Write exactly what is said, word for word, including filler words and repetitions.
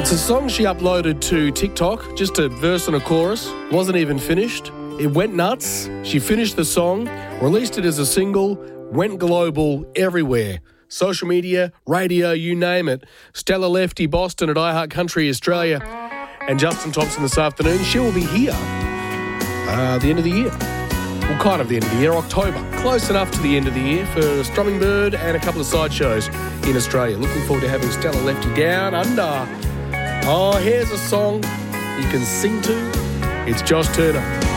It's a song she uploaded to TikTok, just a verse and a chorus. Wasn't even finished. It went nuts. She finished the song, released it as a single, went global everywhere. Social media, radio, you name it. Stella Lefty Boston at iHeart Country Australia and Justin Thompson this afternoon. She will be here uh, the end of the year. Well, kind of the end of the year, October. Close enough to the end of the year for Strumming Bird and a couple of sideshows in Australia. Looking forward to having Stella Lefty down under. Oh, here's a song you can sing to. It's Josh Turner.